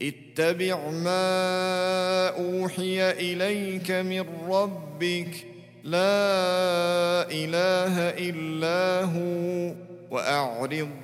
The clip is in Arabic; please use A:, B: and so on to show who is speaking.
A: اتبع ما أوحي إليك من ربك لا إله إلا هو وأعرض